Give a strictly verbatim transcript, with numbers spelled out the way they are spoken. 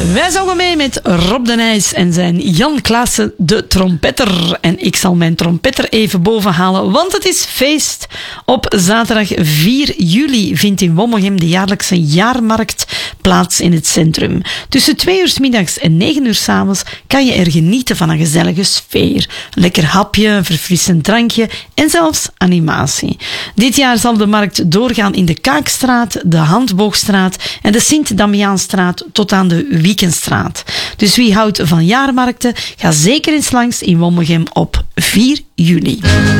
Wij zongen mee met Rob de Nijs en zijn Jan Klaassen, de trompetter. En ik zal mijn trompetter even bovenhalen, want het is feest. Op zaterdag vier juli vindt in Wommegem de jaarlijkse jaarmarkt plaats in het centrum. Tussen twee uur 's middags en negen uur 's avonds kan je er genieten van een gezellige sfeer. Lekker hapje, een verfrissend drankje en zelfs animatie. Dit jaar zal de markt doorgaan in de Kaakstraat, de Handboogstraat en de Sint-Damiaanstraat tot aan de Wiekenstraat. Dus wie houdt van jaarmarkten, ga zeker eens langs in Wommegem op vier juli.